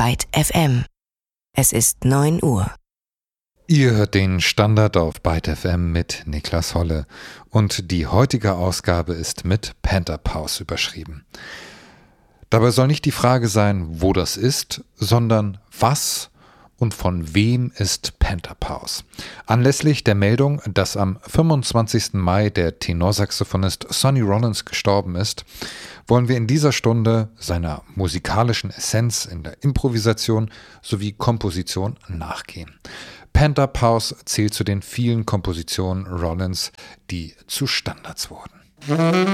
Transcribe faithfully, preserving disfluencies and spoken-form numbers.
Byte F M. Es ist neun Uhr. Ihr hört den Standard auf Byte F M mit Niklas Holle und die heutige Ausgabe ist mit Panther Pause überschrieben. Dabei soll nicht die Frage sein, wo das ist, sondern was und von wem ist Panther Pause? Anlässlich der Meldung, dass am fünfundzwanzigsten Mai der Tenorsaxophonist Sonny Rollins gestorben ist, wollen wir in dieser Stunde seiner musikalischen Essenz in der Improvisation sowie Komposition nachgehen. Panther Pause zählt zu den vielen Kompositionen Rollins, die zu Standards wurden.